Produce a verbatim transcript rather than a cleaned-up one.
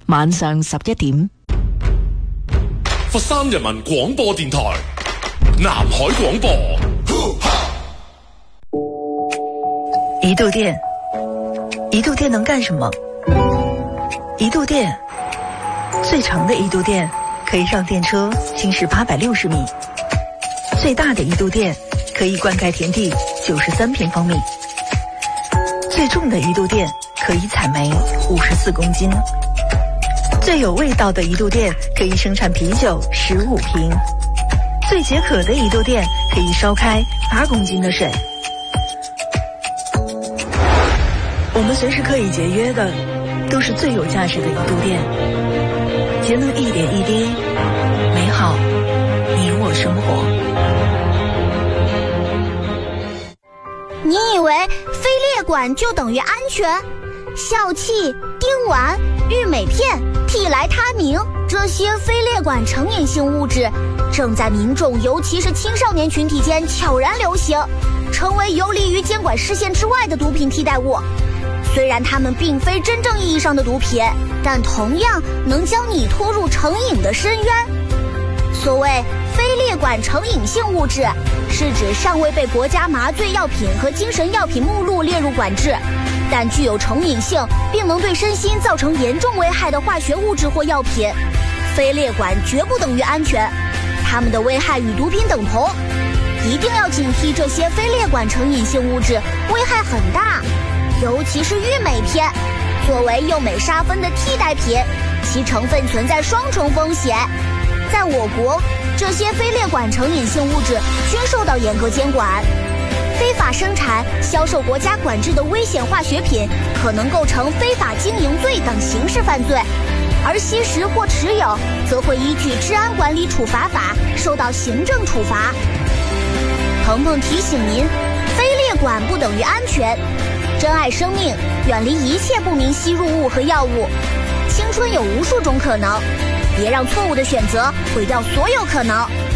晚上十一點。 佛山人民廣播電台，南海廣播。 移度電，移度電能幹什麼？移度電，最長的移度電可以讓電車行駛八百六十米，最大的移度電可以灌溉田地九十三平方米，最重的移度電可以採煤五十四公斤，最有味道的移度電可以生產啤酒十五瓶，最解渴的移度電可以燒開八公斤的水。我們隨時可以節約的，都是最有價值的移度電。節能一點一滴，美好你我生活。 你以為非列管就等於安全？笑氣、丁烷、氯鎂片、替來他明，這些非列管成癮性物質正在民眾尤其是青少年群體間悄然流行，成為游離於監管視線之外的毒品替代物。雖然它們並非真正意義上的毒品，但同樣能將你拖入成癮的深淵。所謂非列管成癮性物質，是指尚未被國家麻醉藥品和精神藥品目錄列入管制，但具有成癮性並能對身心造成嚴重危害的化學物質或藥品。非列管絕不等於安全，它們的危害與毒品等同，一定要警惕這些非列管成癮性物質，危害很大。尤其是氯鎂片，作為右鎂沙芬的替代品，其成分存在雙重風險。在我國，這些非列管成癮性物質均受到嚴格監管。非法生產、銷售國家管制的危險化學品，可能構成非法經營罪等刑事犯罪；而吸食或持有，則會依據治安管理處罰法受到行政處罰。鵬鵬提醒您，非列管不等於安全。珍愛生命，遠離一切不明吸入物和藥物。青春有無數種可能，別讓錯誤的選擇毀掉所有可能。